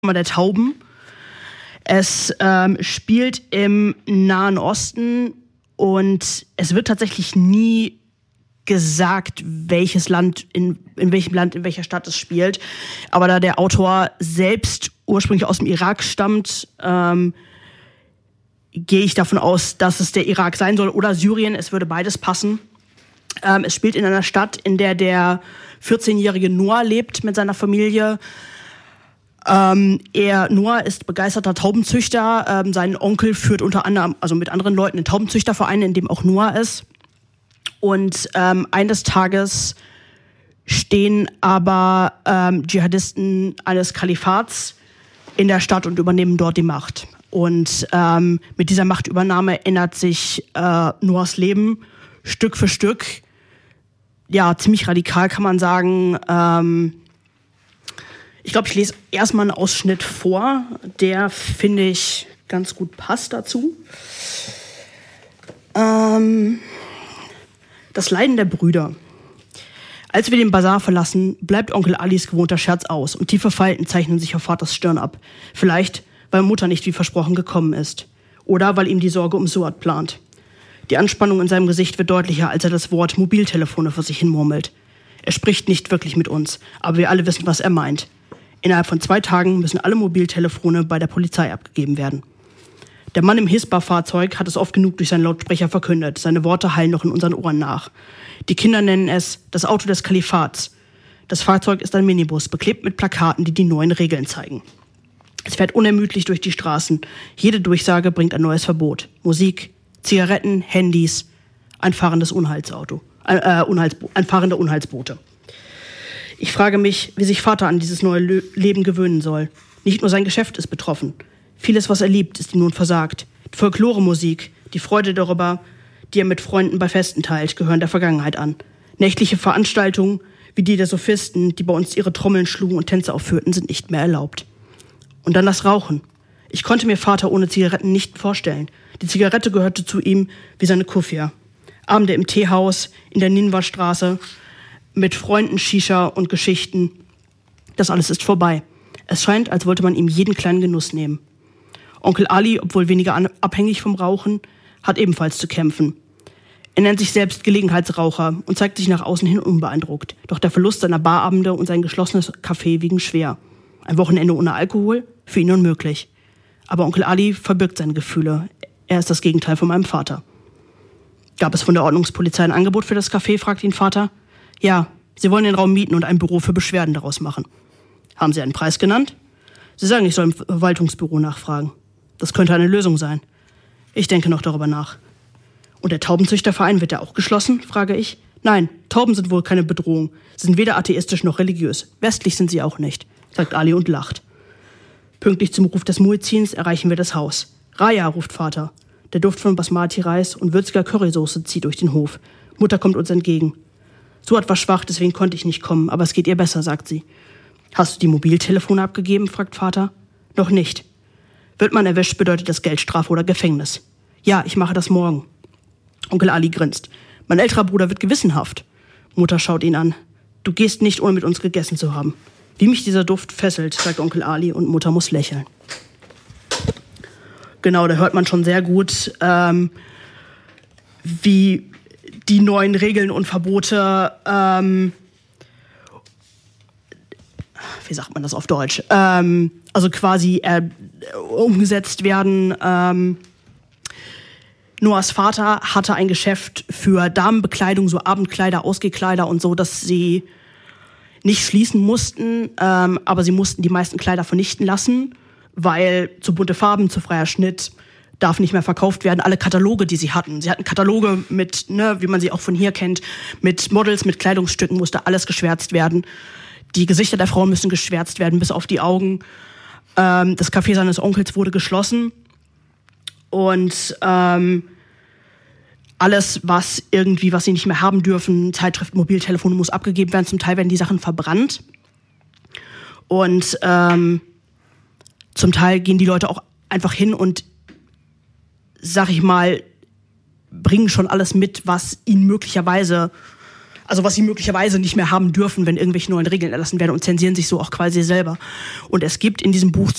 der Tauben. Es spielt im Nahen Osten und es wird tatsächlich nie gesagt, welches Land, in welchem Land, in welcher Stadt es spielt. Aber da der Autor selbst ursprünglich aus dem Irak stammt, gehe ich davon aus, dass es der Irak sein soll oder Syrien. Es würde beides passen. Es spielt in einer Stadt, in der 14-jährige Noah lebt mit seiner Familie. Noah ist begeisterter Taubenzüchter. Sein Onkel führt unter anderem, also mit anderen Leuten, einen Taubenzüchterverein, in dem auch Noah ist. Und eines Tages stehen aber Dschihadisten eines Kalifats in der Stadt und übernehmen dort die Macht. Und mit dieser Machtübernahme ändert sich Noahs Leben Stück für Stück. Ja, ziemlich radikal kann man sagen. Ich glaube, ich lese erstmal einen Ausschnitt vor, der, finde ich, ganz gut passt dazu. Das Leiden der Brüder. Als wir den Bazar verlassen, bleibt Onkel Alis gewohnter Scherz aus und tiefe Falten zeichnen sich auf Vaters Stirn ab. Vielleicht, weil Mutter nicht wie versprochen gekommen ist. Oder weil ihm die Sorge um Suad plant. Die Anspannung in seinem Gesicht wird deutlicher, als er das Wort Mobiltelefone vor sich hin murmelt. Er spricht nicht wirklich mit uns, aber wir alle wissen, was er meint. Innerhalb von 2 Tagen müssen alle Mobiltelefone bei der Polizei abgegeben werden. Der Mann im Hispa-Fahrzeug hat es oft genug durch seinen Lautsprecher verkündet. Seine Worte hallen noch in unseren Ohren nach. Die Kinder nennen es das Auto des Kalifats. Das Fahrzeug ist ein Minibus, beklebt mit Plakaten, die die neuen Regeln zeigen. Es fährt unermüdlich durch die Straßen. Jede Durchsage bringt ein neues Verbot. Musik, Zigaretten, Handys, ein fahrendes Unheilsauto. Ein fahrender Unheilsbote. Ich frage mich, wie sich Vater an dieses neue Leben gewöhnen soll. Nicht nur sein Geschäft ist betroffen. Vieles, was er liebt, ist ihm nun versagt. Die Folklore-Musik, die Freude darüber, die er mit Freunden bei Festen teilt, gehören der Vergangenheit an. Nächtliche Veranstaltungen, wie die der Sophisten, die bei uns ihre Trommeln schlugen und Tänze aufführten, sind nicht mehr erlaubt. Und dann das Rauchen. Ich konnte mir Vater ohne Zigaretten nicht vorstellen. Die Zigarette gehörte zu ihm wie seine Kufia. Abende im Teehaus, in der Ninwa-Straße, mit Freunden, Shisha und Geschichten. Das alles ist vorbei. Es scheint, als wollte man ihm jeden kleinen Genuss nehmen. Onkel Ali, obwohl weniger abhängig vom Rauchen, hat ebenfalls zu kämpfen. Er nennt sich selbst Gelegenheitsraucher und zeigt sich nach außen hin unbeeindruckt. Doch der Verlust seiner Barabende und sein geschlossenes Café wiegen schwer. Ein Wochenende ohne Alkohol? Für ihn unmöglich. Aber Onkel Ali verbirgt seine Gefühle. Er ist das Gegenteil von meinem Vater. Gab es von der Ordnungspolizei ein Angebot für das Café, fragt ihn Vater. Ja, sie wollen den Raum mieten und ein Büro für Beschwerden daraus machen. Haben Sie einen Preis genannt? Sie sagen, ich soll im Verwaltungsbüro nachfragen. Das könnte eine Lösung sein. Ich denke noch darüber nach. Und der Taubenzüchterverein, wird der auch geschlossen, frage ich. Nein, Tauben sind wohl keine Bedrohung. Sie sind weder atheistisch noch religiös. Westlich sind sie auch nicht, sagt Ali und lacht. Pünktlich zum Ruf des Muezzins erreichen wir das Haus. Raya, ruft Vater. Der Duft von Basmati-Reis und würziger Currysoße zieht durch den Hof. Mutter kommt uns entgegen. Suad war schwach, deswegen konnte ich nicht kommen, aber es geht ihr besser, sagt sie. Hast du die Mobiltelefone abgegeben, fragt Vater. Noch nicht. Wird man erwischt, bedeutet das Geldstrafe oder Gefängnis. Ja, ich mache das morgen. Onkel Ali grinst. Mein älterer Bruder wird gewissenhaft. Mutter schaut ihn an. Du gehst nicht, ohne mit uns gegessen zu haben. Wie mich dieser Duft fesselt, sagt Onkel Ali und Mutter muss lächeln. Genau, da hört man schon sehr gut, wie die neuen Regeln und Verbote, wie sagt man das auf Deutsch, also quasi umgesetzt werden. Noahs Vater hatte ein Geschäft für Damenbekleidung, so Abendkleider, Ausgehkleider und so, dass sie nicht schließen mussten, aber sie mussten die meisten Kleider vernichten lassen, weil zu bunte Farben, zu freier Schnitt darf nicht mehr verkauft werden. Alle Kataloge, die sie hatten. Sie hatten Kataloge mit, wie man sie auch von hier kennt, mit Models, mit Kleidungsstücken, musste alles geschwärzt werden. Die Gesichter der Frauen müssen geschwärzt werden, bis auf die Augen. Das Café seines Onkels wurde geschlossen. Und alles, was sie nicht mehr haben dürfen, Zeitschriften, Mobiltelefone, muss abgegeben werden. Zum Teil werden die Sachen verbrannt. Und zum Teil gehen die Leute auch einfach hin und, sag ich mal, bringen schon alles mit, was ihnen möglicherweise, Also was sie möglicherweise nicht mehr haben dürfen, wenn irgendwelche neuen Regeln erlassen werden und zensieren sich so auch quasi selber. Und es gibt in diesem Buch